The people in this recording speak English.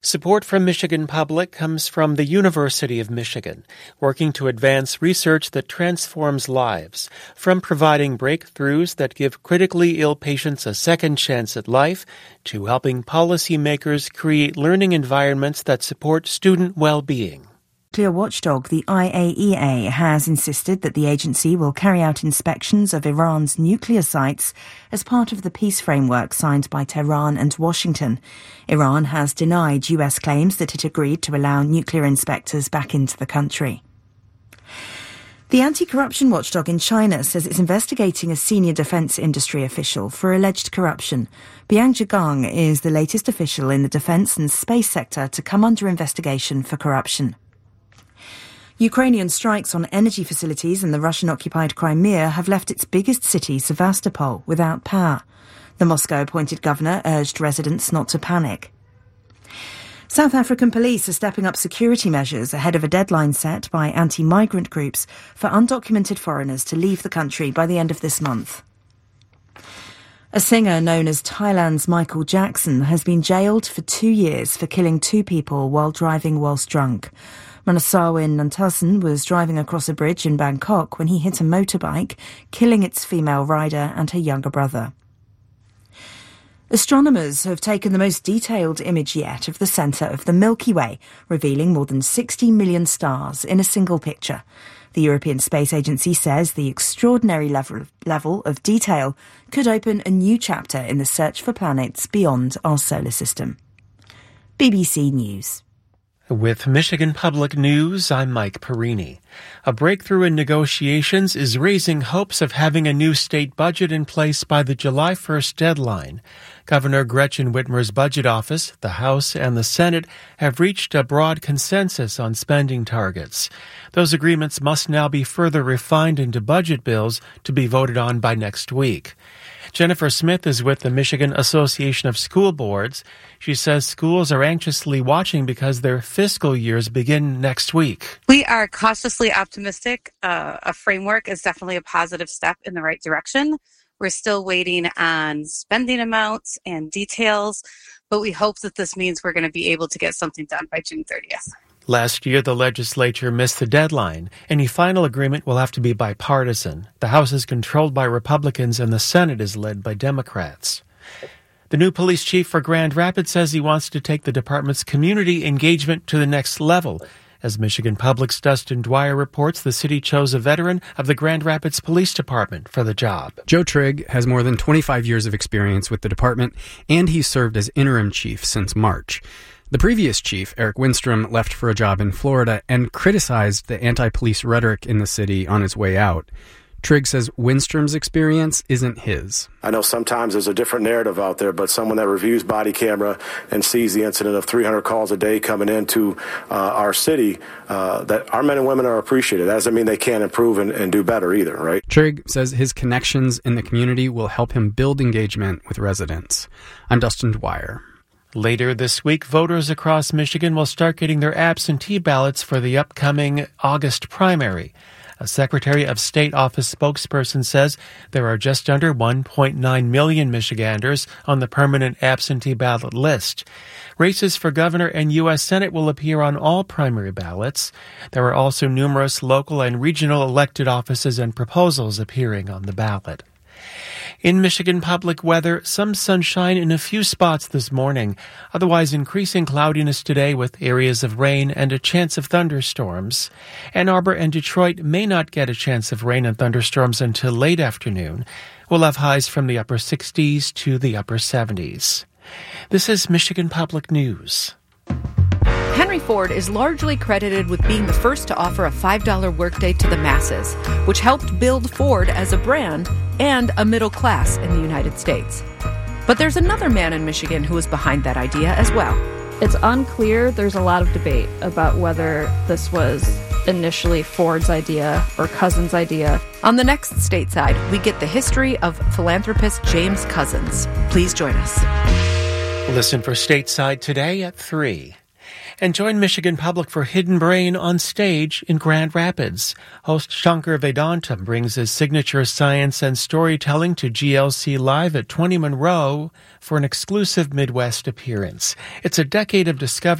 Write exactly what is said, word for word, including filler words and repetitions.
Support from Michigan Public comes from the University of Michigan, working to advance research that transforms lives, from providing breakthroughs that give critically ill patients a second chance at life, to helping policymakers create learning environments that support student well-being. Nuclear watchdog, the I A E A, has insisted that the agency will carry out inspections of Iran's nuclear sites as part of the peace framework signed by Tehran and Washington. Iran has denied U S claims that it agreed to allow nuclear inspectors back into the country. The anti-corruption watchdog in China says it's investigating a senior defense industry official for alleged corruption. Biang Zhigang is the latest official in the defense and space sector to come under investigation for corruption. Ukrainian strikes on energy facilities in the Russian-occupied Crimea have left its biggest city, Sevastopol, without power. The Moscow-appointed governor urged residents not to panic. South African police are stepping up security measures ahead of a deadline set by anti-migrant groups for undocumented foreigners to leave the country by the end of this month. A singer known as Thailand's Michael Jackson has been jailed for two years for killing two people while driving whilst drunk. Manasawin Nantasan was driving across a bridge in Bangkok when he hit a motorbike, killing its female rider and her younger brother. Astronomers have taken the most detailed image yet of the centre of the Milky Way, revealing more than sixty million stars in a single picture. The European Space Agency says the extraordinary level, level of detail could open a new chapter in the search for planets beyond our solar system. B B C News. With Michigan Public News, I'm Mike Perini. A breakthrough in negotiations is raising hopes of having a new state budget in place by the July first deadline. Governor Gretchen Whitmer's budget office, the House, and the Senate have reached a broad consensus on spending targets. Those agreements must now be further refined into budget bills to be voted on by next week. Jennifer Smith is with the Michigan Association of School Boards. She says schools are anxiously watching because their fiscal years begin next week. We are cautiously optimistic. Uh, a framework is definitely a positive step in the right direction. We're still waiting on spending amounts and details, but we hope that this means we're going to be able to get something done by June thirtieth. Last year, the legislature missed the deadline. Any final agreement will have to be bipartisan. The House is controlled by Republicans and the Senate is led by Democrats. The new police chief for Grand Rapids says he wants to take the department's community engagement to the next level. As Michigan Public's Dustin Dwyer reports, the city chose a veteran of the Grand Rapids Police Department for the job. Joe Trigg has more than twenty-five years of experience with the department, and he's served as interim chief since March. The previous chief, Eric Winstrom, left for a job in Florida and criticized the anti-police rhetoric in the city on his way out. Trigg says Winstrom's experience isn't his. I know sometimes there's a different narrative out there, but someone that reviews body camera and sees the incident of three hundred calls a day coming into uh, our city, uh, that our men and women are appreciated. That doesn't mean they can't improve and, and do better either, right? Trigg says his connections in the community will help him build engagement with residents. I'm Dustin Dwyer. Later this week, voters across Michigan will start getting their absentee ballots for the upcoming August primary. A Secretary of State office spokesperson says there are just under one point nine million Michiganders on the permanent absentee ballot list. Races for governor and U S Senate will appear on all primary ballots. There are also numerous local and regional elected offices and proposals appearing on the ballot. In Michigan Public weather, some sunshine in a few spots this morning. Otherwise, increasing cloudiness today with areas of rain and a chance of thunderstorms. Ann Arbor and Detroit may not get a chance of rain and thunderstorms until late afternoon. We'll have highs from the upper sixties to the upper seventies. This is Michigan Public News. Henry Ford is largely credited with being the first to offer a five dollar workday to the masses, which helped build Ford as a brand and a middle class in the United States. But there's another man in Michigan who is behind that idea as well. It's unclear. There's a lot of debate about whether this was initially Ford's idea or Cousins' idea. On the next Stateside, we get the history of philanthropist James Cousins. Please join us. Listen for Stateside today at three. And join Michigan Public for Hidden Brain on stage in Grand Rapids. Host Shankar Vedantam brings his signature science and storytelling to G L C Live at twenty Monroe for an exclusive Midwest appearance. It's a decade of discovery